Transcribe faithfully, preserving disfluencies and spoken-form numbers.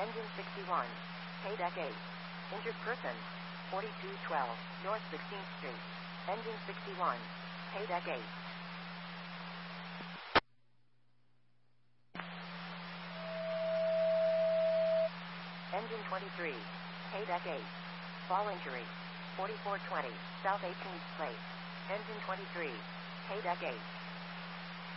Engine sixty-one. Paydeck eight. Injured person. forty-two twelve North sixteenth Street. Engine sixty-one. Paydeck eight. Engine twenty-three. Paydeck eight. Fall injury. forty-four twenty South eighteenth Place. Engine twenty-three. Paydeck eight.